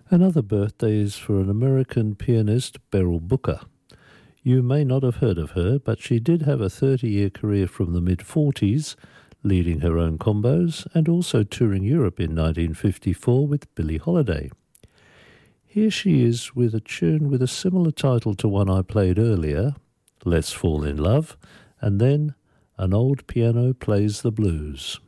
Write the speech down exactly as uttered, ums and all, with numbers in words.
Another birthday is for an American pianist, Beryl Booker. You may not have heard of her, but she did have a thirty-year career from the mid-forties, leading her own combos and also touring Europe in nineteen fifty-four with Billie Holiday. Here she is with a tune with a similar title to one I played earlier, Let's Fall in Love, and then An Old Piano Plays the Blues.